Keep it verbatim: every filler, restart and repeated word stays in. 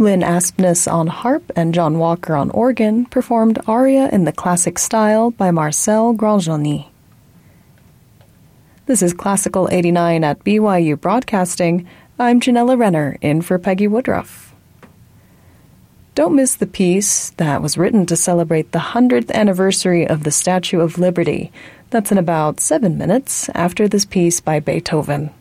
Lynn Aspness on harp and John Walker on organ performed Aria in the Classic Style by Marcel Grandjeanny. This is Classical eighty-nine at B Y U Broadcasting. I'm Janella Renner, in for Peggy Woodruff. Don't miss the piece that was written to celebrate the hundredth anniversary of the Statue of Liberty. That's in about seven minutes after this piece by Beethoven.